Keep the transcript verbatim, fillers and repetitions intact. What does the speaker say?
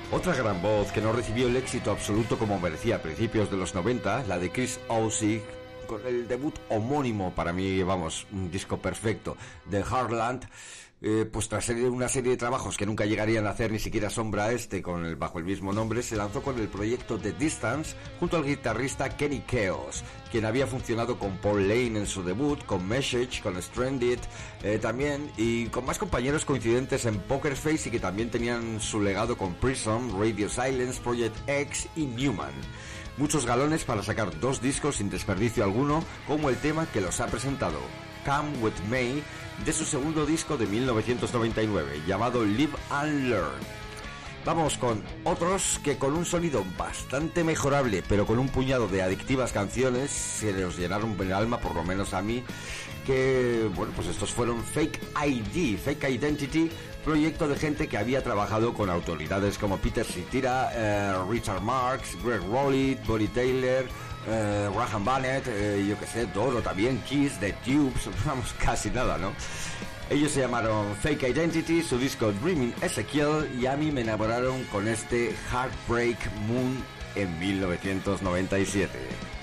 Otra gran voz que no recibió el éxito absoluto como merecía a principios de los noventa, la de Chris Owsick, con el debut homónimo, para mí, vamos, un disco perfecto, de Heartland. Eh, pues tras una serie de trabajos que nunca llegarían a hacer ni siquiera sombra a este con el, bajo el mismo nombre, se lanzó con el proyecto The Distance junto al guitarrista Kenny Chaos, quien había funcionado con Paul Lane en su debut, con Message, con Stranded, eh, también, y con más compañeros coincidentes en Poker Face y que también tenían su legado con Prism, Radio Silence, Project X y Newman. Muchos galones para sacar dos discos sin desperdicio alguno, como el tema que los ha presentado, Come With Me, de su segundo disco de mil novecientos noventa y nueve, llamado Live and Learn. Vamos con otros que con un sonido bastante mejorable, pero con un puñado de adictivas canciones, se nos llenaron el alma, por lo menos a mí, que, bueno, pues estos fueron Fake I D, Fake Identity, proyecto de gente que había trabajado con autoridades como Peter Cetera, eh, Richard Marx, Greg Rowley, Bonnie Tyler, eh, Graham Bennett, eh, yo que sé, Doro también, Kiss, The Tubes, vamos, casi nada, ¿no? Ellos se llamaron Fake Identity, su disco Dreaming Ezekiel, y a mí me enamoraron con este Heartbreak Moon en mil novecientos noventa y siete.